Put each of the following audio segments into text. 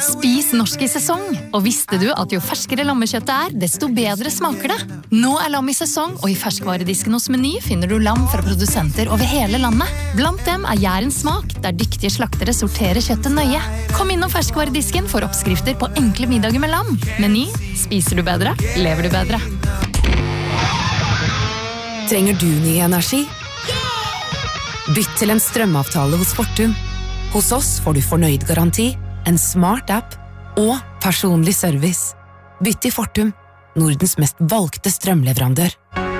Spis norsk I sesong. Og visste du at jo ferskere lammekjøttet desto bedre smaker det? Nå lam I sesong, og I ferskvaredisken hos Meny finner du lam fra produsenter over hele landet. Blant dem Jærens smak, der dyktige slaktere sorterer kjøttet nøye. Kom innom ferskvaredisken for oppskrifter på enkle middager med lam. Meny, spiser du bedre, lever du bedre. Trenger du ny energi? Bytt til en strømavtale hos Fortum. Hos oss får du fornøyd garanti, en smart app og personlig service. Bytt til Fortum, Nordens mest valgte strømleverandør.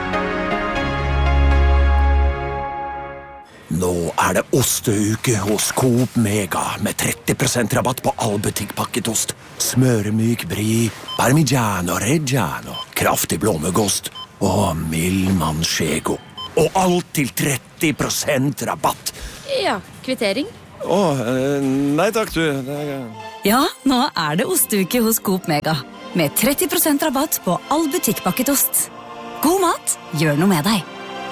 Nå det osteuke hos Coop Mega med 30% rabatt på all butikkpakket-ost. Smøremyk brie, parmigiano reggiano, kraftig blåmuggost og mild manchego. Og alt til 30% rabatt. Ja, kvittering. Nei takk, du. Ja, nå det osteuke hos Coop Mega. Med 30% rabatt på all butikkpakket ost. God mat, gjør noe med deg.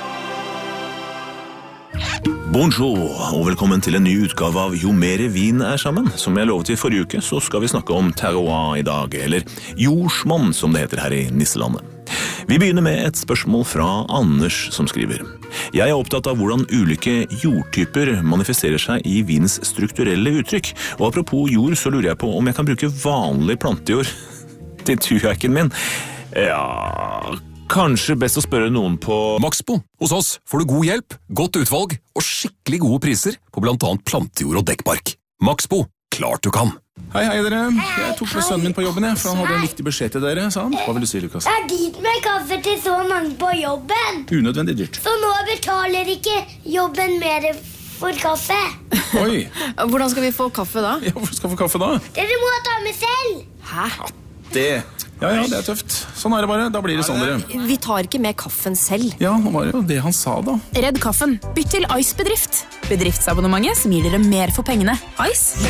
Bonjour, og velkommen til en ny utgave av Jo mere vin sammen. Som jeg lovet I forrige uke, så skal vi snakke om terroir I dag, eller jordsmonn, som det heter her I Nisselandet. Vi begynner med et spørsmål fra Anders som skriver. Jeg opptatt av hvordan ulike jordtyper manifesterer seg I vinens strukturelle uttrykk. Og apropos jord, så lurer jeg på om jeg kan bruke vanlig plantejord til tujakken min. Ja, kanskje best å spørre noen på Maxbo. Hos oss får du god hjelp, godt utvalg og skikkelig gode priser på blant annet plantejord og dekkbark. Maxbo, klart du kan. Hei dere. Jeg tok med sønnen min på jobben, for han hadde en viktig beskjed til dere, sa han. Hva vil du si, Lukas? Det dyrt med kaffe til så mange på jobben. Unødvendig dyrt. Så nå betaler ikke jobben mer for kaffe. Oi. Hvordan skal vi få kaffe da? Ja, hvor skal vi få kaffe da? Dere må ta med selv. Hæ? Ja, det tøft. Sånn det bare. Da blir det sånn, dere. Vi tar ikke med kaffen selv. Ja, nå var det jo det han sa da. Redd kaffen. Bytt til Ice Bedrift. Bedriftsabonnementet som gir dere mer for pengene. Ice.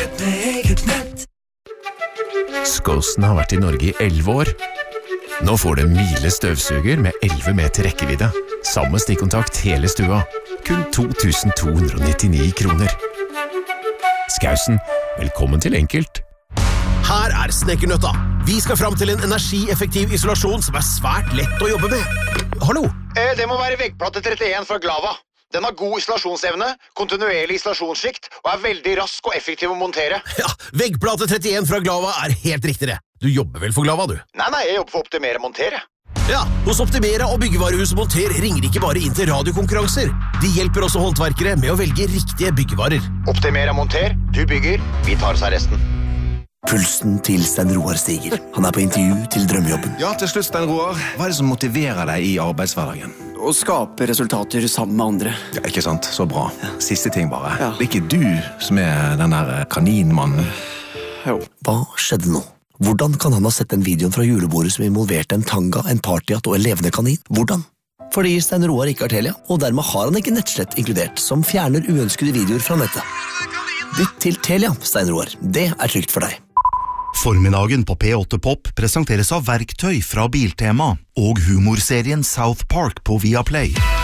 Skåsen har vært I Norge I 11 år. Nå får du Miele støvsuger med 11 meter rekkevidde. Samme stikkontakt hele stua. Kun 2299 kroner. Skausen, velkommen til enkelt. Her Snekkernøtta. Vi skal fram til en energieffektiv isolasjon som svært lett å jobbe med. Hallo? Det må være veggplate 31 fra Glava. Den har god isolasjonsevne, kontinuerlig isolasjonsskikt og veldig rask og effektiv å montere. Ja, veggplate 31 fra Glava helt riktig det. Du jobber vel for Glava, du? Nei, jeg jobber for Optimera Montere. Ja, hos Optimera og Byggevarehus Monter ringer ikke bare inn til radiokonkurranser. De hjelper også håndverkere med å velge riktige byggevarer. Optimera Monter, du bygger, vi tar oss av resten. Pulsen til Stein Roar stiger. Han på intervju til drømmejobben. Ja, til slutt, Stein Roar. Hva det som motiverer deg I arbeidshverdagen? Å skape resultater sammen med andre. Ja, ikke sant? Så bra. Siste ting bare. Ja. Det ikke du som den der kaninmannen. Jo. Hva skjedde nå? Hvordan kan han ha sett den videoen fra julebordet som involverte en tanga, en partyhatt og en levende kanin? Hvordan? Fordi Stein Roar ikke har Telia, og dermed har han ikke nettslett inkludert, som fjerner uønskede videoer fra nettet. Bytt til Telia, Stein Roar. Det trygt for deg. Formiddagen på P8 Pop presenteres av verktøy fra Biltema og humorserien South Park på Viaplay.